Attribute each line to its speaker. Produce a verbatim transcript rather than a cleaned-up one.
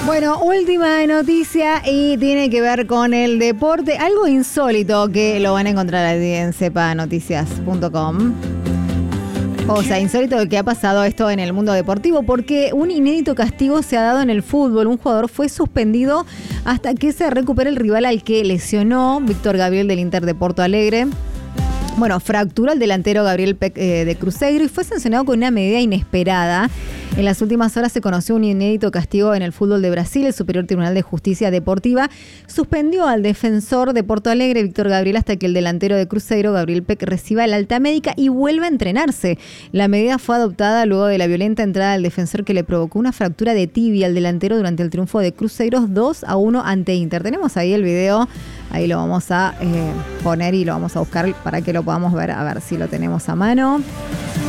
Speaker 1: Bueno, última noticia y tiene que ver con el deporte. Algo insólito que lo van a encontrar allí en sepa noticias punto com. O sea, insólito que ha pasado esto en el mundo deportivo porque un inédito castigo se ha dado en el fútbol. Un jugador fue suspendido hasta que se recupere el rival al que lesionó, Víctor Gabriel del Inter de Porto Alegre. Bueno, fracturó al delantero Gabriel Peck eh, de Cruzeiro y fue sancionado con una medida inesperada. En las últimas horas se conoció un inédito castigo en el fútbol de Brasil. El Superior Tribunal de Justicia Deportiva suspendió al defensor de Porto Alegre, Víctor Gabriel, hasta que el delantero de Cruzeiro, Gabriel Peck, reciba el alta médica y vuelva a entrenarse. La medida fue adoptada luego de la violenta entrada del defensor que le provocó una fractura de tibia al delantero durante el triunfo de Cruzeiro dos a uno ante Inter. Tenemos ahí el video, ahí lo vamos a eh, poner y lo vamos a buscar para que lo podamos ver, a ver si lo tenemos a mano.